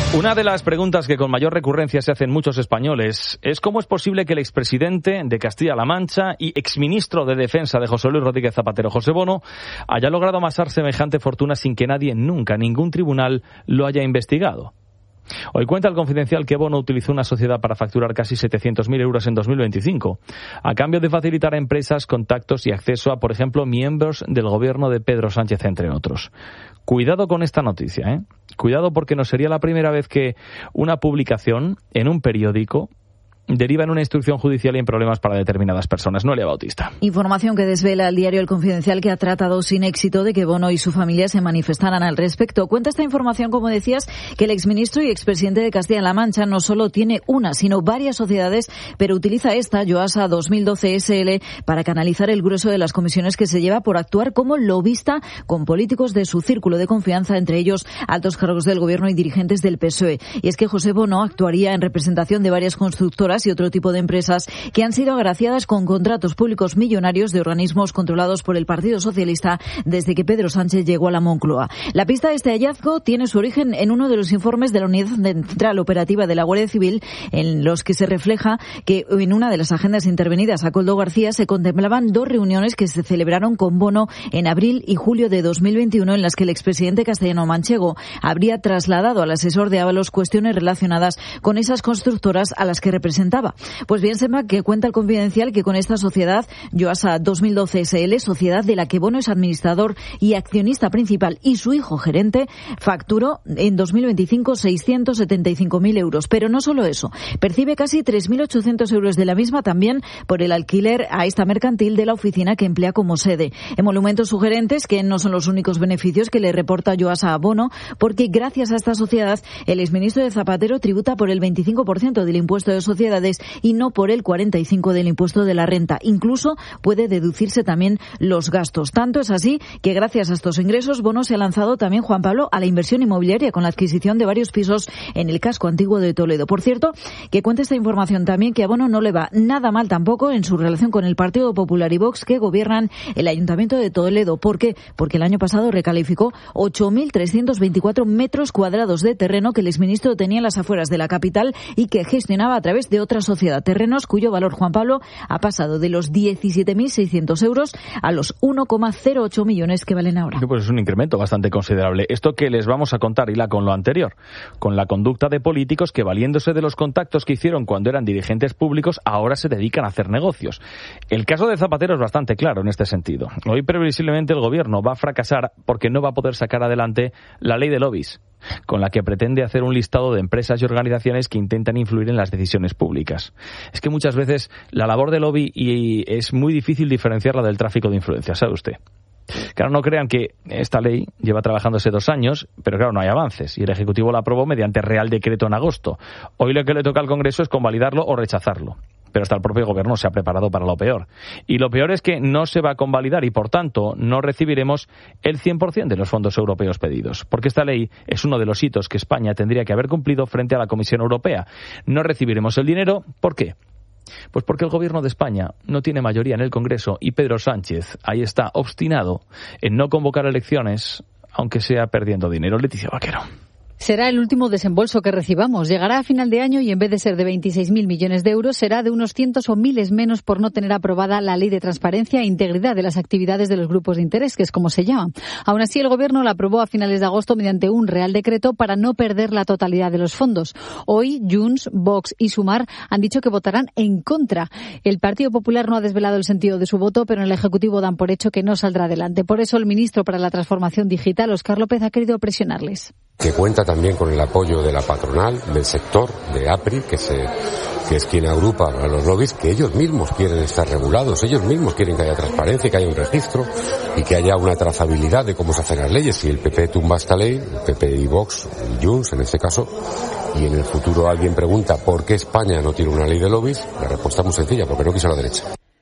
Una de las preguntas que con mayor recurrencia se hacen muchos españoles es cómo es posible que el expresidente de Castilla-La Mancha y exministro de Defensa de José Luis Rodríguez Zapatero, José Bono, haya logrado amasar semejante fortuna sin que nadie, nunca, ningún tribunal lo haya investigado. Hoy cuenta el Confidencial que Bono utilizó una sociedad para facturar casi setecientos mil euros en dos mil veinticinco, a cambio de facilitar a empresas contactos y acceso a, por ejemplo, miembros del gobierno de Pedro Sánchez, entre otros. Cuidado con esta noticia, ¿eh? Cuidado, porque no sería la primera vez que una publicación en un periódico deriva en una instrucción judicial y en problemas para determinadas personas. Noelia Bautista. Información que desvela el diario El Confidencial, que ha tratado sin éxito de que Bono y su familia se manifestaran al respecto. Cuenta esta información, como decías, que el exministro y expresidente de Castilla-La Mancha no solo tiene una, sino varias sociedades, pero utiliza esta, Yoasa dos mil doce S L, para canalizar el grueso de las comisiones que se lleva por actuar como lobista con políticos de su círculo de confianza, entre ellos altos cargos del gobierno y dirigentes del P S O E. Y es que José Bono actuaría en representación de varias constructoras y otro tipo de empresas que han sido agraciadas con contratos públicos millonarios de organismos controlados por el Partido Socialista desde que Pedro Sánchez llegó a la Moncloa. La pista de este hallazgo tiene su origen en uno de los informes de la Unidad Central Operativa de la Guardia Civil, en los que se refleja que en una de las agendas intervenidas a Koldo García se contemplaban dos reuniones que se celebraron con Bono en abril y julio de dos mil veintiuno, en las que el expresidente castellano-manchego habría trasladado al asesor de Ábalos cuestiones relacionadas con esas constructoras a las que representaba. Pues bien, sepa que cuenta el Confidencial que con esta sociedad, Yoasa dos mil doce S L, sociedad de la que Bono es administrador y accionista principal, y su hijo gerente, facturó en dos mil veinticinco seiscientos setenta y cinco mil euros. Pero no solo eso, percibe casi tres mil ochocientos euros de la misma también por el alquiler a esta mercantil de la oficina que emplea como sede. Emolumentos sugerentes que no son los únicos beneficios que le reporta Yoasa a Bono, porque gracias a esta sociedad el exministro de Zapatero tributa por el veinticinco por ciento del impuesto de sociedades y no por el cuarenta y cinco por ciento del impuesto de la renta. Incluso puede deducirse también los gastos. Tanto es así que gracias a estos ingresos, Bono se ha lanzado también, Juan Pablo, a la inversión inmobiliaria con la adquisición de varios pisos en el casco antiguo de Toledo. Por cierto, que cuenta esta información también que a Bono no le va nada mal tampoco en su relación con el Partido Popular y Vox, que gobiernan el Ayuntamiento de Toledo. ¿Por qué? Porque el año pasado recalificó ocho mil trescientos veinticuatro metros cuadrados de terreno que el exministro tenía en las afueras de la capital y que gestionaba a través de otra sociedad. Terrenos cuyo valor, Juan Pablo, ha pasado de los diecisiete mil seiscientos euros a los uno coma cero ocho millones que valen ahora. Pues es un incremento bastante considerable. Esto que les vamos a contar hila con lo anterior, con la conducta de políticos que, valiéndose de los contactos que hicieron cuando eran dirigentes públicos, ahora se dedican a hacer negocios. El caso de Zapatero es bastante claro en este sentido. Hoy previsiblemente el gobierno va a fracasar porque no va a poder sacar adelante la ley de lobbies, con la que pretende hacer un listado de empresas y organizaciones que intentan influir en las decisiones públicas. Es que muchas veces la labor de lobby y es muy difícil diferenciarla del tráfico de influencia, ¿sabe usted? Claro, no crean que esta ley lleva trabajándose dos años, pero claro, no hay avances, y el Ejecutivo la aprobó mediante Real Decreto en agosto. Hoy lo que le toca al Congreso es convalidarlo o rechazarlo. Pero hasta el propio Gobierno se ha preparado para lo peor. Y lo peor es que no se va a convalidar y, por tanto, no recibiremos el cien por ciento de los fondos europeos pedidos. Porque esta ley es uno de los hitos que España tendría que haber cumplido frente a la Comisión Europea. No recibiremos el dinero. ¿Por qué? Pues porque el Gobierno de España no tiene mayoría en el Congreso y Pedro Sánchez ahí está obstinado en no convocar elecciones, aunque sea perdiendo dinero. Leticia Vaquero. Será el último desembolso que recibamos. Llegará a final de año y en vez de ser de veintiséis mil millones de euros, será de unos cientos o miles menos por no tener aprobada la Ley de Transparencia e Integridad de las actividades de los grupos de interés, que es como se llama. Aún así, el Gobierno la aprobó a finales de agosto mediante un Real Decreto para no perder la totalidad de los fondos. Hoy, Junts, Vox y Sumar han dicho que votarán en contra. El Partido Popular no ha desvelado el sentido de su voto, pero en el Ejecutivo dan por hecho que no saldrá adelante. Por eso, el ministro para la Transformación Digital, Óscar López, ha querido presionarles. Que cuenta también con el apoyo de la patronal, del sector, de APRI, que, se, que es quien agrupa a los lobbies, que ellos mismos quieren estar regulados, ellos mismos quieren que haya transparencia, que haya un registro y que haya una trazabilidad de cómo se hacen las leyes. Si el P P tumba esta ley, el P P y Vox, y Junts en este caso, y en el futuro alguien pregunta por qué España no tiene una ley de lobbies, la respuesta es muy sencilla, porque no quiso la derecha.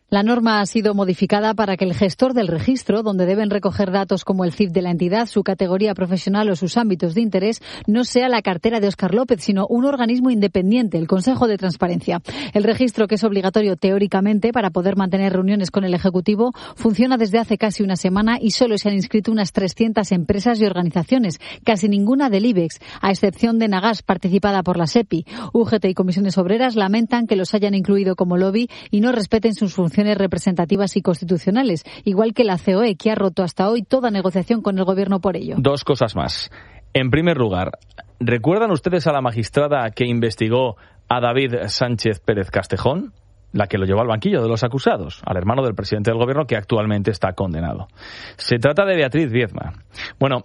La norma ha sido modificada para que el gestor del registro, donde deben recoger datos como el C I F de la entidad, su categoría profesional o sus ámbitos de interés, no sea la cartera de Óscar López, sino un organismo independiente, el Consejo de Transparencia. El registro, que es obligatorio teóricamente para poder mantener reuniones con el Ejecutivo, funciona desde hace casi una semana y solo se han inscrito unas trescientas empresas y organizaciones, casi ninguna del IBEX, a excepción de Nagas, participada por la SEPI. U G T y comisiones obreras lamentan que los hayan incluido como lobby y no respeten sus funciones representativas y constitucionales, igual que la C O E, que ha roto hasta hoy toda negociación con el Gobierno por ello. Dos cosas más. En primer lugar, ¿recuerdan ustedes a la magistrada que investigó a David Sánchez Pérez Castejón? La que lo llevó al banquillo de los acusados, al hermano del presidente del Gobierno, que actualmente está condenado. Se trata de Beatriz Viedma. Bueno,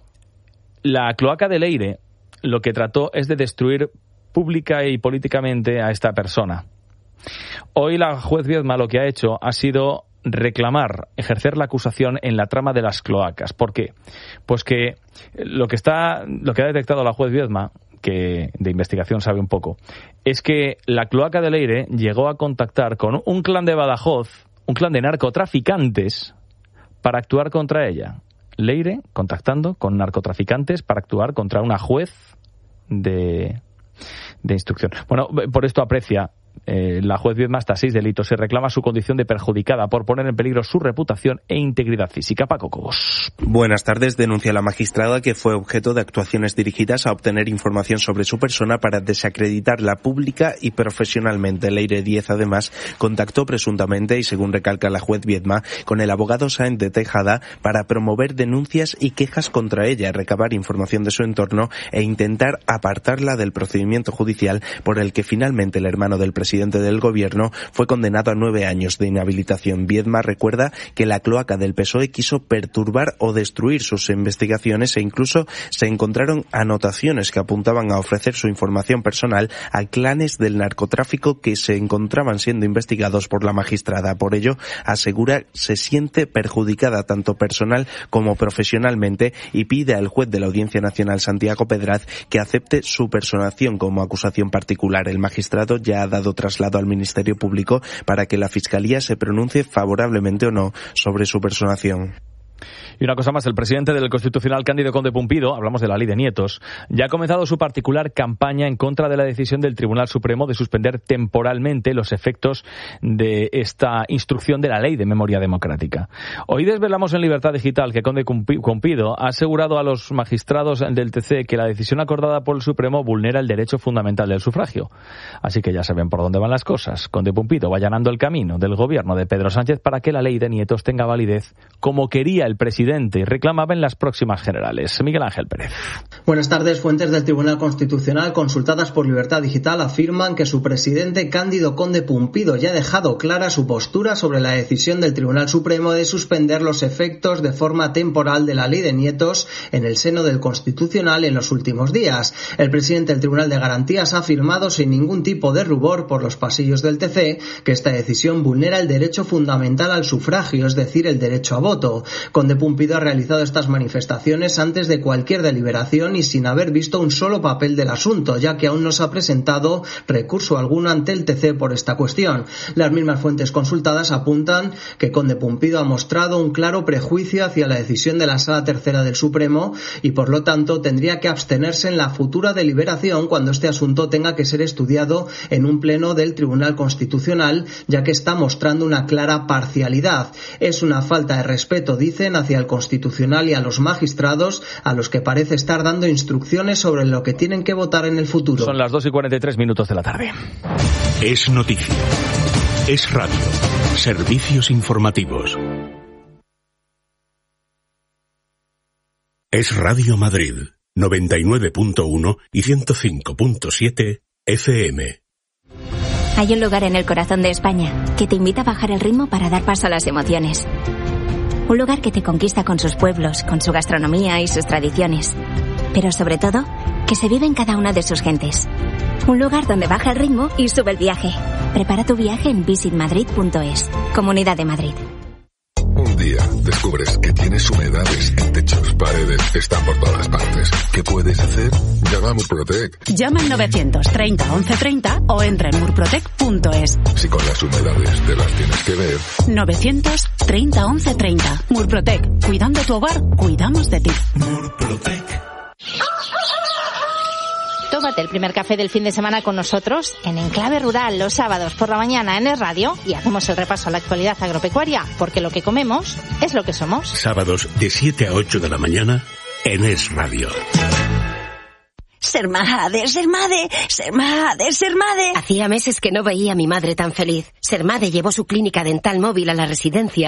la cloaca de Leire lo que trató es de destruir pública y políticamente a esta persona. Hoy la juez Viedma lo que ha hecho ha sido reclamar, ejercer la acusación en la trama de las cloacas. ¿Por qué? Pues que lo que está, lo que ha detectado la juez Viedma, que de investigación sabe un poco, es que la cloaca de Leire llegó a contactar con un clan de Badajoz, un clan de narcotraficantes, para actuar contra ella. Leire contactando con narcotraficantes para actuar contra una juez de, de instrucción. Bueno, por esto aprecia Eh, la juez Viedma hasta seis delitos. Se reclama su condición de perjudicada por poner en peligro su reputación e integridad física. Paco Cobos. Buenas tardes. Denuncia la magistrada que fue objeto de actuaciones dirigidas a obtener información sobre su persona para desacreditarla pública y profesionalmente. Leire Díez, además, contactó presuntamente, y según recalca la juez Viedma, con el abogado Sáenz de Tejada para promover denuncias y quejas contra ella, recabar información de su entorno e intentar apartarla del procedimiento judicial por el que finalmente el hermano del presidente presidente del Gobierno fue condenado a nueve años de inhabilitación. Viedma recuerda que la cloaca del P S O E quiso perturbar o destruir sus investigaciones e incluso se encontraron anotaciones que apuntaban a ofrecer su información personal a clanes del narcotráfico que se encontraban siendo investigados por la magistrada. Por ello, asegura, se siente perjudicada tanto personal como profesionalmente y pide al juez de la Audiencia Nacional, Santiago Pedraz, que acepte su personación como acusación particular. El magistrado ya ha dado traslado al Ministerio Público para que la Fiscalía se pronuncie favorablemente o no sobre su personación. Y una cosa más, el presidente del Constitucional, Cándido Conde Pumpido, hablamos de la ley de nietos, ya ha comenzado su particular campaña en contra de la decisión del Tribunal Supremo de suspender temporalmente los efectos de esta instrucción de la Ley de Memoria Democrática. Hoy desvelamos en Libertad Digital que Conde Pumpido ha asegurado a los magistrados del T C que la decisión acordada por el Supremo vulnera el derecho fundamental del sufragio. Así que ya saben por dónde van las cosas. Conde Pumpido va allanando el camino del gobierno de Pedro Sánchez para que la ley de nietos tenga validez como quería el presidente y reclamaba en las próximas generales. Miguel Ángel Pérez. Buenas tardes. Fuentes del Tribunal Constitucional consultadas por Libertad Digital afirman que su presidente Cándido Conde Pumpido ya ha dejado clara su postura sobre la decisión del Tribunal Supremo de suspender los efectos de forma temporal de la ley de nietos en el seno del Constitucional en los últimos días. El presidente del Tribunal de Garantías ha afirmado sin ningún tipo de rubor por los pasillos del T C que esta decisión vulnera el derecho fundamental al sufragio, es decir, el derecho a voto. Conde Pumpido ha realizado estas manifestaciones antes de cualquier deliberación y sin haber visto un solo papel del asunto, ya que aún no se ha presentado recurso alguno ante el T C por esta cuestión. Las mismas fuentes consultadas apuntan que Conde Pumpido ha mostrado un claro prejuicio hacia la decisión de la Sala Tercera del Supremo y por lo tanto tendría que abstenerse en la futura deliberación cuando este asunto tenga que ser estudiado en un pleno del Tribunal Constitucional, ya que está mostrando una clara parcialidad. Es una falta de respeto, dicen, hacia el Constitucional y a los magistrados a los que parece estar dando instrucciones sobre lo que tienen que votar en el futuro. Son las dos y cuarenta y tres minutos de la tarde. Es noticia. Es radio. Servicios informativos. Es Radio Madrid, noventa y nueve punto uno y ciento cinco punto siete F M. Hay un lugar en el corazón de España que te invita a bajar el ritmo para dar paso a las emociones. Un lugar que te conquista con sus pueblos, con su gastronomía y sus tradiciones. Pero sobre todo, que se vive en cada una de sus gentes. Un lugar donde baja el ritmo y sube el viaje. Prepara tu viaje en visit madrid punto es. Comunidad de Madrid. día descubres que tienes humedades en techos, paredes, están por todas partes. ¿Qué puedes hacer? Llama a Murprotec. Llama al novecientos treinta once treinta o entra en murprotec punto es. Si con las humedades te las tienes que ver. novecientos treinta once treinta. Murprotec. Cuidando tu hogar, cuidamos de ti. Murprotec. Tómate el primer café del fin de semana con nosotros en Enclave Rural los sábados por la mañana en Es Radio y hacemos el repaso a la actualidad agropecuaria, porque lo que comemos es lo que somos. Sábados de siete a ocho de la mañana en Es Radio. Ser madre, ser madre, ser madre, ser madre. Hacía meses que no veía a mi madre tan feliz. Ser madre llevó su clínica dental móvil a la residencia